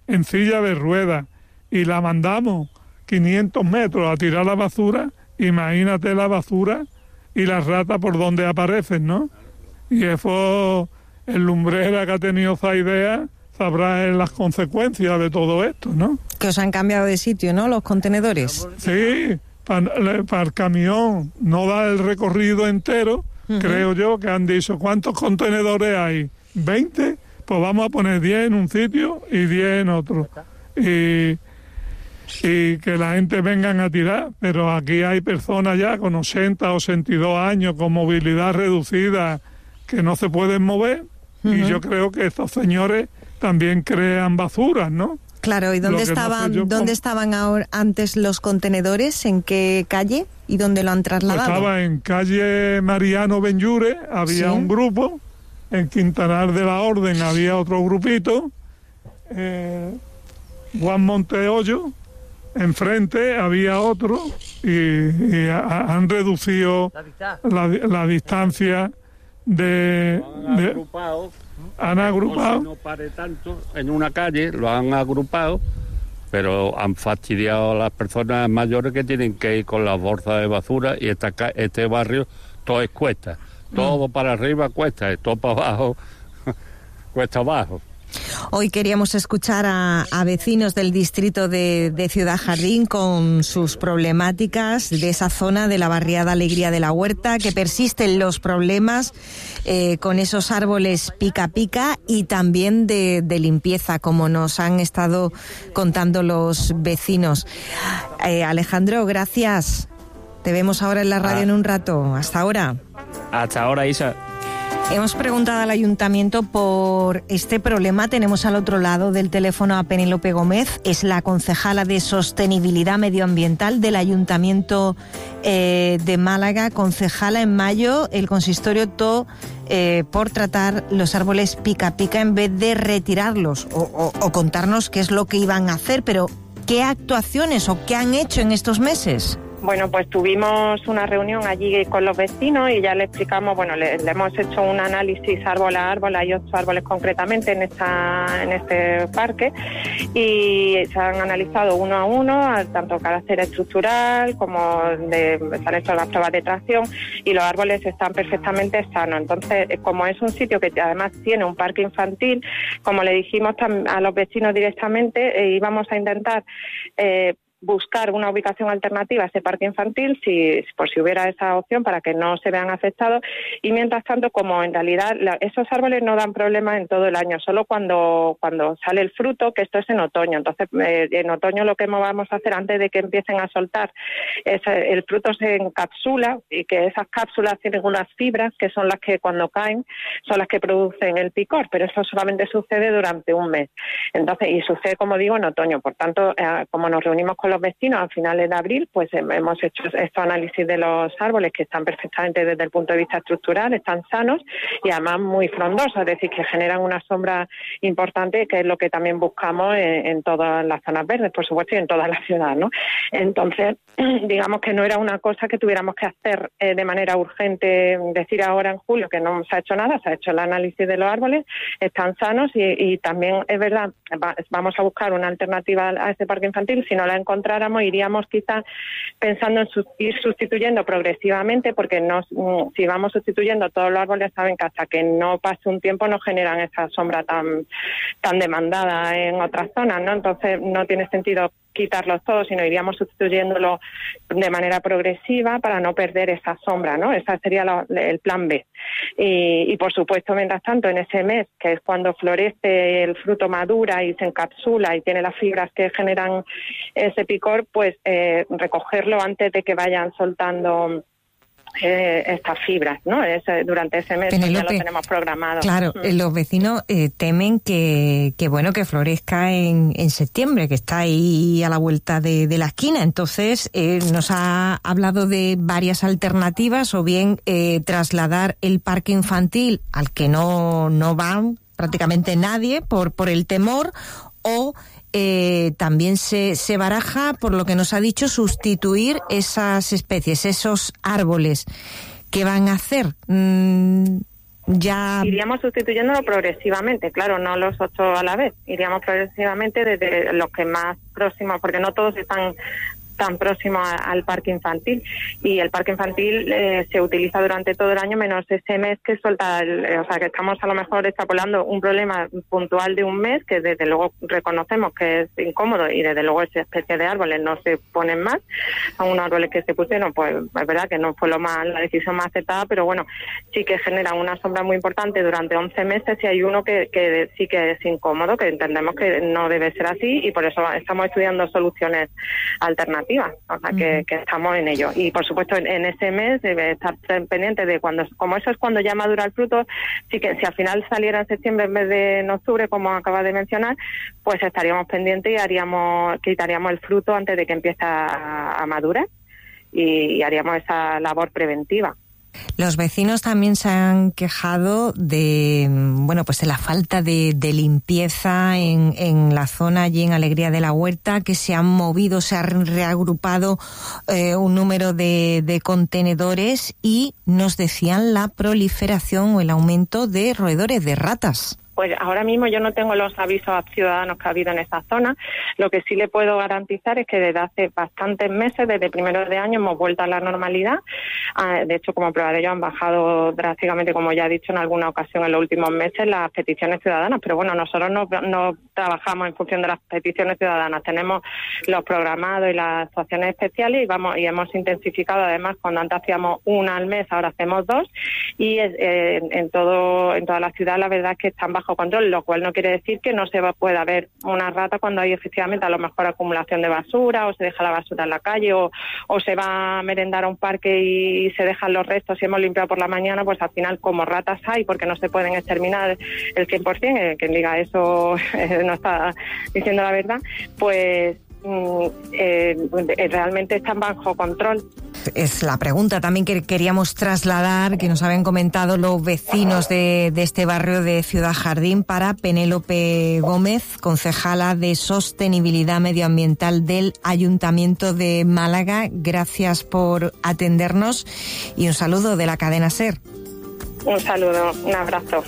en silla de ruedas y la mandamos 500 metros a tirar la basura, imagínate la basura y las ratas por donde aparecen, ¿no? Y eso, el lumbrera que ha tenido esa idea sabrá las consecuencias de todo esto, ¿no? Que os han cambiado de sitio, ¿no?, los contenedores. Sí, para el camión no da el recorrido entero. Creo yo que han dicho, ¿cuántos contenedores hay? ¿20? Pues vamos a poner 10 en un sitio y 10 en otro. Y que la gente vengan a tirar, pero aquí hay personas ya con 80 o 82 años con movilidad reducida que no se pueden mover, y yo creo que estos señores también crean basuras, ¿no? Claro, ¿y dónde estaban ahora antes los contenedores? ¿En qué calle? ¿Y dónde lo han trasladado? Pues estaba en calle Mariano Benlluरे, había un grupo, en Quintanar de la Orden había otro grupito, Juan Monteollo, enfrente había otro, y han reducido la distancia han agrupado. Si no pare tanto en una calle, lo han agrupado, pero han fastidiado a las personas mayores que tienen que ir con las bolsas de basura, y este barrio todo es cuesta, todo para arriba cuesta, todo para abajo cuesta abajo. Hoy queríamos escuchar a vecinos del distrito de Ciudad Jardín con sus problemáticas de esa zona de la barriada Alegría de la Huerta, que persisten los problemas con esos árboles pica pica, y también de limpieza, como nos han estado contando los vecinos. Alejandro, gracias. Te vemos ahora en la radio en un rato. Hasta ahora. Hasta ahora, Isa. Hemos preguntado al ayuntamiento por este problema. Tenemos al otro lado del teléfono a Penélope Gómez, es la concejala de Sostenibilidad Medioambiental del Ayuntamiento de Málaga. Concejala, en mayo el consistorio optó por tratar los árboles pica pica en vez de retirarlos, o contarnos qué es lo que iban a hacer, pero ¿qué actuaciones o qué han hecho en estos meses? Bueno, pues tuvimos una reunión allí con los vecinos y ya le explicamos, le hemos hecho un análisis árbol a árbol, hay 8 árboles concretamente en este parque, y se han analizado uno a uno, tanto carácter estructural como se han hecho las pruebas de tracción, y los árboles están perfectamente sanos. Entonces, como es un sitio que además tiene un parque infantil, como le dijimos a los vecinos directamente, íbamos a intentar buscar una ubicación alternativa a ese parque infantil, por si hubiera esa opción, para que no se vean afectados. Y mientras tanto, como en realidad esos árboles no dan problemas en todo el año, solo cuando sale el fruto, que esto es en otoño. Entonces, en otoño lo que vamos a hacer antes de que empiecen a soltar, el fruto se encapsula, y que esas cápsulas tienen unas fibras que son las que cuando caen son las que producen el picor, pero eso solamente sucede durante un mes. Entonces, y sucede, como digo, en otoño. Por tanto, como nos reunimos con los vecinos a finales de abril, pues hemos hecho este análisis de los árboles, que están perfectamente desde el punto de vista estructural, están sanos y además muy frondosos, es decir, que generan una sombra importante, que es lo que también buscamos en todas las zonas verdes, por supuesto, y en toda la ciudad, ¿no? Entonces, digamos que no era una cosa que tuviéramos que hacer de manera urgente, decir ahora en julio que no se ha hecho nada, se ha hecho el análisis de los árboles, están sanos, y también es verdad, vamos a buscar una alternativa a este parque infantil. Si no la encontráramos, iríamos quizás pensando en ir sustituyendo progresivamente, porque si vamos sustituyendo todos los árboles, saben que hasta que no pase un tiempo no generan esa sombra tan demandada en otras zonas, ¿no? Entonces no tiene sentido quitarlos todos, sino iríamos sustituyéndolo de manera progresiva para no perder esa sombra, ¿no? Ese sería el plan B. Y por supuesto, mientras tanto, en ese mes, que es cuando florece, el fruto madura y se encapsula y tiene las fibras que generan ese picor, pues recogerlo antes de que vayan soltando estas fibras, ¿no? Durante ese mes ya lo tenemos programado. Claro, los vecinos temen que florezca en septiembre, que está ahí a la vuelta de la esquina. Entonces, nos ha hablado de varias alternativas, o bien trasladar el parque infantil al que no va prácticamente nadie por el temor, o también se baraja, por lo que nos ha dicho, sustituir esas especies, esos árboles. ¿Qué van a hacer? ya... Iríamos sustituyéndolo progresivamente, claro, no los 8 a la vez. Iríamos progresivamente desde los que más próximos, porque no todos están tan próximo al parque infantil, y el parque infantil se utiliza durante todo el año menos ese mes que suelta o sea, que estamos a lo mejor extrapolando un problema puntual de un mes que desde luego reconocemos que es incómodo, y desde luego esa especie de árboles no se ponen más. Son unos árboles que se pusieron, pues es verdad que no fue la decisión más acertada, pero bueno, sí que genera una sombra muy importante durante 11 meses, y hay uno que sí que es incómodo, que entendemos que no debe ser así, y por eso estamos estudiando soluciones alternativas. O sea, que estamos en ello. Y por supuesto en ese mes debe estar pendiente de como eso es cuando ya madura el fruto. Sí que si al final saliera en septiembre en vez de en octubre, como acaba de mencionar, pues estaríamos pendientes y quitaríamos el fruto antes de que empiece a madurar, y haríamos esa labor preventiva. Los vecinos también se han quejado de, pues de la falta de limpieza en la zona allí en Alegría de la Huerta, que se han movido, se han reagrupado un número de contenedores, y nos decían la proliferación o el aumento de roedores, de ratas. Pues ahora mismo yo no tengo los avisos ciudadanos que ha habido en esa zona. Lo que sí le puedo garantizar es que desde hace bastantes meses, desde primeros de año, hemos vuelto a la normalidad. De hecho, como prueba de ello, han bajado drásticamente, como ya he dicho en alguna ocasión en los últimos meses, las peticiones ciudadanas. Pero bueno, nosotros no trabajamos en función de las peticiones ciudadanas. Tenemos los programados y las actuaciones especiales, y hemos intensificado, además, cuando antes hacíamos una al mes, ahora hacemos 2. Y en toda la ciudad la verdad es que están bajo control, lo cual no quiere decir que no se pueda ver una rata cuando hay efectivamente a lo mejor acumulación de basura, o se deja la basura en la calle, o se va a merendar a un parque y se dejan los restos, y hemos limpiado por la mañana, pues al final como ratas hay, porque no se pueden exterminar el 100%, quien diga eso no está diciendo la verdad, pues realmente están bajo control. Es la pregunta también que queríamos trasladar, que nos habían comentado los vecinos de este barrio de Ciudad Jardín, para Penélope Gómez, concejala de Sostenibilidad Medioambiental del Ayuntamiento de Málaga. Gracias por atendernos y un saludo de la cadena SER. Un saludo, un abrazo.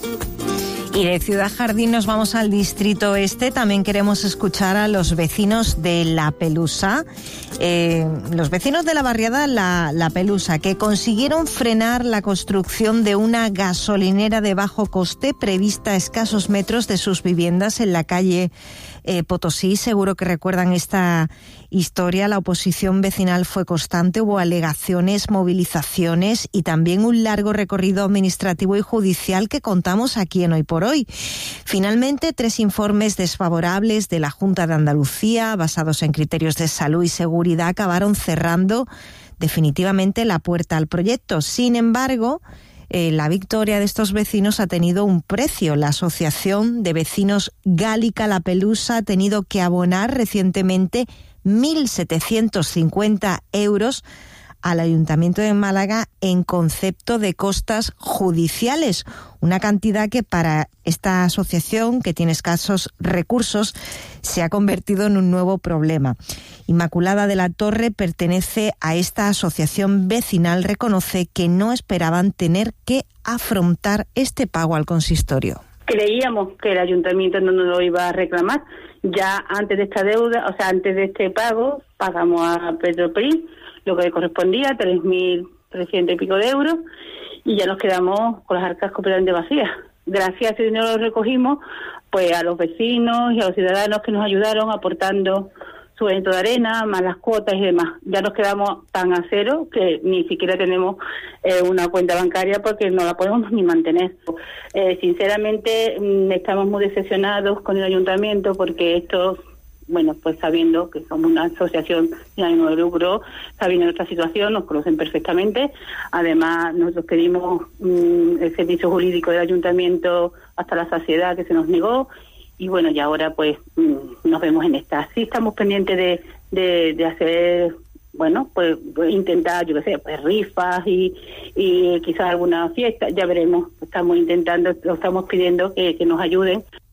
Y de Ciudad Jardín nos vamos al Distrito Este. También queremos escuchar a los vecinos de La Pelusa, los vecinos de la barriada La Pelusa, que consiguieron frenar la construcción de una gasolinera de bajo coste prevista a escasos metros de sus viviendas en la calle Potosí. Seguro que recuerdan esta historia. La oposición vecinal fue constante, hubo alegaciones, movilizaciones y también un largo recorrido administrativo y judicial que contamos aquí en Hoy por Hoy. Finalmente, 3 informes desfavorables de la Junta de Andalucía, basados en criterios de salud y seguridad, acabaron cerrando definitivamente la puerta al proyecto. Sin embargo, la victoria de estos vecinos ha tenido un precio. La Asociación de Vecinos Gálica La Pelusa ha tenido que abonar recientemente 1.750 euros al Ayuntamiento de Málaga en concepto de costas judiciales, una cantidad que para esta asociación, que tiene escasos recursos, se ha convertido en un nuevo problema. Inmaculada de la Torre pertenece a esta asociación vecinal, reconoce que no esperaban tener que afrontar este pago al consistorio. Creíamos que el ayuntamiento no nos lo iba a reclamar. Ya antes de esta deuda, o sea, antes de este pago, pagamos a Petroprim lo que le correspondía, 3.300 y pico de euros, y ya nos quedamos con las arcas completamente vacías. Gracias a ese dinero lo recogimos, pues a los vecinos y a los ciudadanos que nos ayudaron aportando su granito de arena, más las cuotas y demás. Ya nos quedamos tan a cero que ni siquiera tenemos una cuenta bancaria porque no la podemos ni mantener. Sinceramente, estamos muy decepcionados con el ayuntamiento porque esto, bueno, pues sabiendo que somos una asociación sin ánimo de lucro, sabiendo nuestra situación, nos conocen perfectamente. Además, nosotros pedimos el servicio jurídico del ayuntamiento hasta la saciedad, que se nos negó. Y bueno, y ahora pues nos vemos en esta. Sí estamos pendientes de hacer, bueno, pues intentar, yo qué sé, pues rifas y quizás alguna fiesta, ya veremos. Estamos intentando, lo estamos pidiendo que nos ayuden.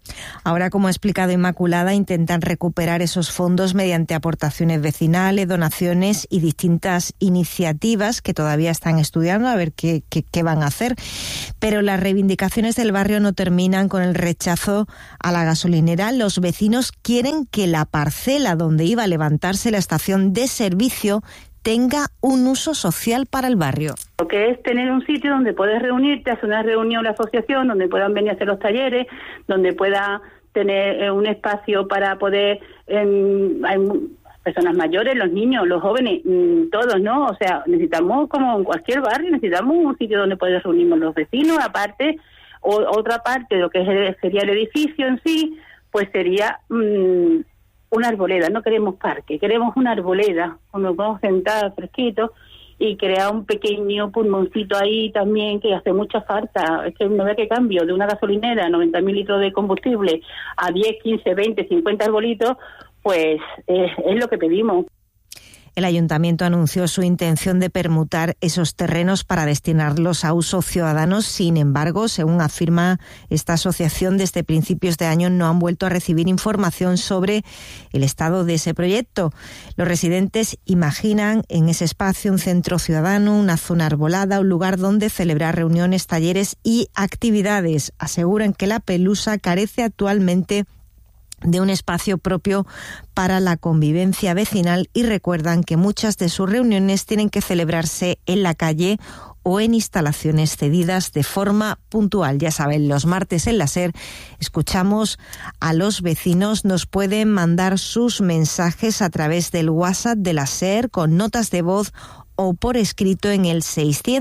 Ahora, como ha explicado Inmaculada, intentan recuperar esos fondos mediante aportaciones vecinales, donaciones y distintas iniciativas que todavía están estudiando a ver qué van a hacer. Pero las reivindicaciones del barrio no terminan con el rechazo a la gasolinera. Los vecinos quieren que la parcela donde iba a levantarse la estación de servicio tenga un uso social para el barrio. Lo que es tener un sitio donde puedes reunirte, hacer una reunión, la asociación, donde puedan venir a hacer los talleres, donde pueda tener un espacio para poder... hay personas mayores, los niños, los jóvenes, todos, ¿no? O sea, necesitamos, como en cualquier barrio, necesitamos un sitio donde poder reunirnos los vecinos. Aparte, otra parte de lo que sería el edificio en sí, pues sería... una arboleda, no queremos parque, queremos una arboleda, donde nos podemos sentar fresquito y crear un pequeño pulmoncito ahí también, que hace mucha falta. Es que no ve qué cambio de una gasolinera, 90.000 litros de combustible, a 10, 15, 20, 50 arbolitos, pues es lo que pedimos. El ayuntamiento anunció su intención de permutar esos terrenos para destinarlos a uso ciudadano. Sin embargo, según afirma esta asociación, desde principios de año no han vuelto a recibir información sobre el estado de ese proyecto. Los residentes imaginan en ese espacio un centro ciudadano, una zona arbolada, un lugar donde celebrar reuniones, talleres y actividades. Aseguran que la Pelusa carece actualmente de un espacio propio para la convivencia vecinal y recuerdan que muchas de sus reuniones tienen que celebrarse en la calle o en instalaciones cedidas de forma puntual. Ya saben, los martes en la SER escuchamos a los vecinos. Nos pueden mandar sus mensajes a través del WhatsApp de la SER con notas de voz o por escrito en el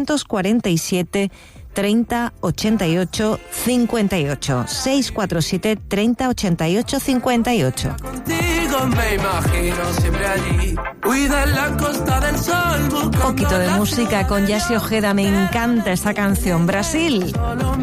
647 30 88 58 647 30 88 58. Contigo me imagino siempre allí. Cuida la costa del sol. Un poquito de música con Yassi Ojeda. Me encanta esta canción. Brasil.